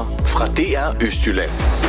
nyheder fra DR Østjylland.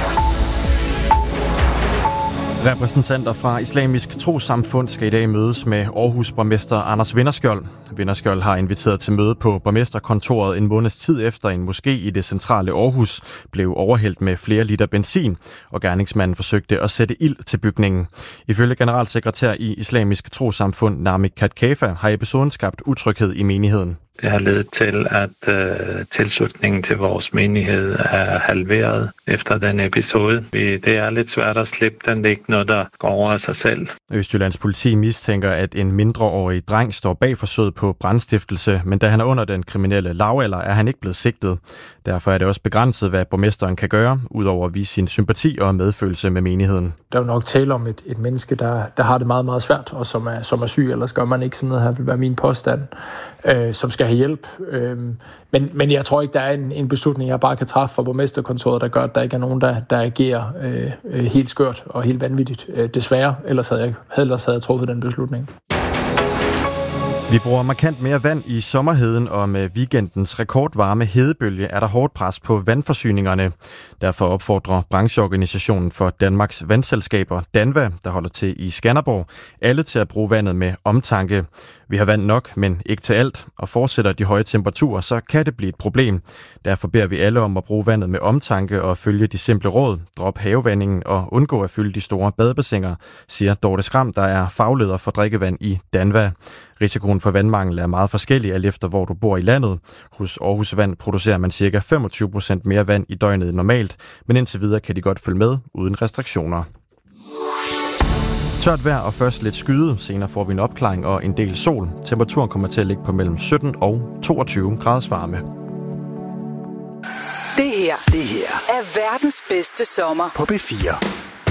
Repræsentanter fra Islamisk Trossamfund skal i dag mødes med Aarhus borgmester Anders Vinderskjold. Vinderskjold har inviteret til møde på borgmesterkontoret en måneds tid efter en moské i det centrale Aarhus blev overhældt med flere liter benzin, og gerningsmanden forsøgte at sætte ild til bygningen. Ifølge generalsekretær i Islamisk Trossamfund Nami Katkafa har episoden skabt utryghed i menigheden. Det har ledet til, at tilslutningen til vores menighed er halveret efter den episode. Det er lidt svært at slippe den. Det er ikke noget, der går over af sig selv. Østjyllands politi mistænker, at en mindreårig dreng står bag forsøget på brandstiftelse, men da han er under den kriminelle lavalder, er han ikke blevet sigtet. Derfor er det også begrænset, hvad borgmesteren kan gøre, udover at vise sin sympati og medfølelse med menigheden. Der er jo nok tale om et menneske, der har det meget, meget svært, og som er syg, ellers gør man ikke sådan noget her, vil være min påstand, som skal have hjælp. Men jeg tror ikke, der er en beslutning, jeg bare kan træffe fra borgmesterkontoret, der gør, at der ikke er nogen, der agerer helt skørt og helt vanvittigt. Desværre, ellers havde jeg truffet den beslutning. Vi bruger markant mere vand i sommerheden, og med weekendens rekordvarme hedebølge er der hårdt pres på vandforsyningerne. Derfor opfordrer brancheorganisationen for Danmarks vandselskaber, DANVA, der holder til i Skanderborg, alle til at bruge vandet med omtanke. Vi har vand nok, men ikke til alt, og fortsætter de høje temperaturer, så kan det blive et problem. Derfor beder vi alle om at bruge vandet med omtanke og følge de simple råd. Drop havevandingen og undgå at fylde de store badebassiner, siger Dorte Skram, der er fagleder for drikkevand i DANVA. Risikoen for vandmangel er meget forskellig, alt efter hvor du bor i landet. Hos Aarhus Vand producerer man ca. 25% mere vand i døgnet end normalt, men indtil videre kan de godt følge med uden restriktioner. Tørt vejr og først lidt skyde. Senere får vi en opklaring og en del sol. Temperaturen kommer til at ligge på mellem 17 og 22 graders varme. Det her er verdens bedste sommer På B4.